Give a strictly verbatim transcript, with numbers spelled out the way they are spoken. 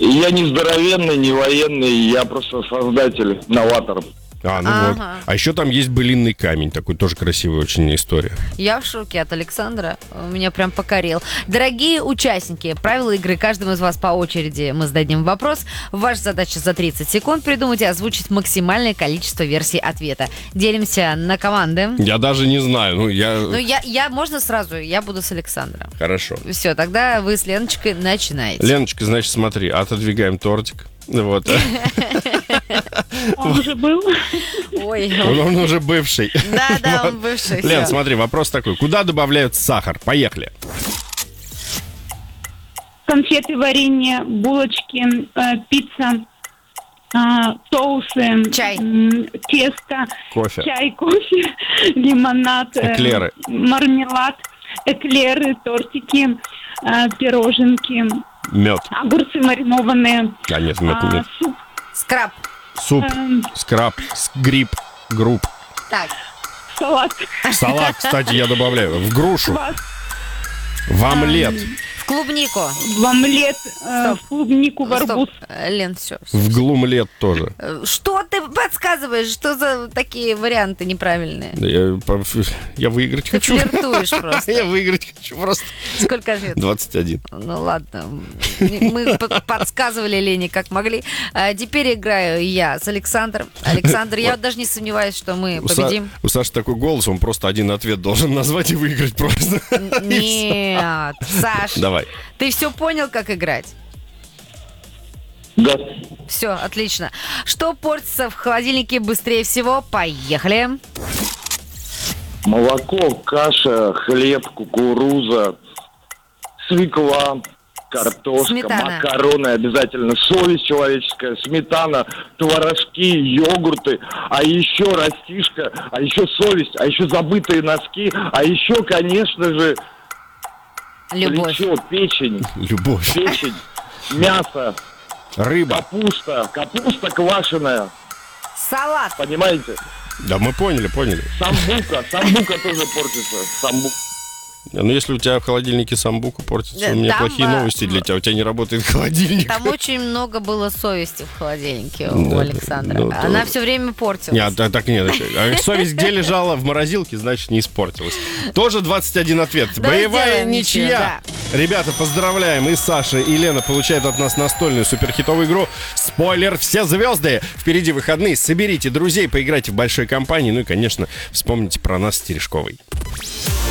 Я не здоровенный, не военный, я просто создатель, новатор. А, ну Ага. вот. А еще там есть былинный камень, такой тоже красивая очень история. Я в шоке от Александра. Меня прям покорил. Дорогие участники, правила игры каждому из вас по очереди мы зададим вопрос. Ваша задача за тридцать секунд придумать и озвучить максимальное количество версий ответа. Делимся на команды. Я даже не знаю, ну я... Ну, я, я, можно сразу? Я буду с Александром. Хорошо. Все, тогда вы с Леночкой начинаете. Леночка, значит, смотри, отодвигаем тортик. Вот. Он уже был. Ой, Он, он уже бывший. да, да, Вот. он бывший. Лен, всё. смотри, вопрос такой. Куда добавляют сахар? Поехали. Конфеты, варенье, булочки, э, пицца, э, соусы, Чай. м, тесто, Кофе. чай, кофе, лимонад, э, Эклеры. мармелад, эклеры, тортики, э, пироженки, Мед. огурцы маринованные, А, нет, мед, а, нет. суп, Скраб. Суп, эм, скраб, гриб, групп. Так, салат, Салат, кстати, я добавляю. В грушу. квас, В омлет. в клубнику. в омлет, э, Стоп. в клубнику, в арбуз. Стоп, э, Лен, все. В глумлет тоже. Что ты подсказываешь? Что за такие варианты неправильные? Да Я, по- я выиграть Ты хочу. флиртуешь просто. Я выиграть хочу просто. Сколько ответов? двадцать один. Ну ладно, мы п- подсказывали Лене как могли. А теперь играю я с Александром. Александр, я вот даже не сомневаюсь, что мы У, Са- победим. у Саши такой голос, он просто один ответ должен назвать и выиграть просто. Нет, Саш, Давай. ты все понял, как играть? Да. Все, отлично. Что портится в холодильнике быстрее всего? Поехали. Молоко, каша, хлеб, кукуруза, свекла, картошка, Сметана. макароны обязательно, совесть человеческая, сметана, творожки, йогурты, а еще растишка, а еще совесть, а еще забытые носки, а еще, конечно же, Любовь. плечо, печень, Любовь. печень, мясо, Рыба. капуста, капуста квашеная, Салат. понимаете? Да мы поняли, поняли. Самбука, самбука тоже портится, самбука. Ну, если у тебя в холодильнике самбука портится, Да, у меня там, плохие а, новости для тебя. У тебя не работает холодильник. Там очень много было совести в холодильнике у Да, Александра. ну, да. Она все время портилась. Нет, так, так нет. А совесть где лежала? В морозилке, значит, не испортилась. Тоже двадцать один ответ. Давай Боевая сделаем ничью, ничья. Ребята, поздравляем. И Саша, и Лена получают от нас настольную суперхитовую игру. Спойлер, все звезды. Впереди выходные. Соберите друзей, поиграйте в большой компании. Ну и, конечно, вспомните про нас с Терешковой.